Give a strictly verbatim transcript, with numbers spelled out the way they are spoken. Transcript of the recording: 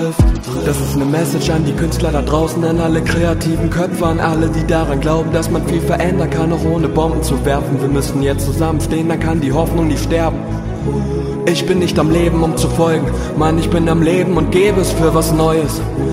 trifft. Das ist eine Message an die Künstler da draußen, an alle kreativen Köpfe, an alle, die daran glauben, dass man viel verändern kann, auch ohne Bomben zu werfen. Wir müssen jetzt zusammenstehen, dann kann die Hoffnung nicht sterben. Ich bin nicht am Leben, um zu folgen, Mann, ich bin am Leben und gebe es für was Neues.